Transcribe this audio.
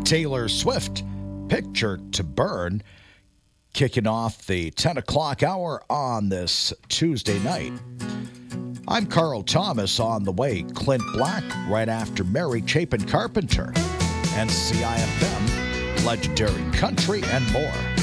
Taylor Swift, Picture to Burn, kicking off the 10 o'clock hour on this Tuesday night. I'm Carl Thomas. On the way, Clint Black right after Mary Chapin Carpenter, and CIFM, Legendary Country, and more.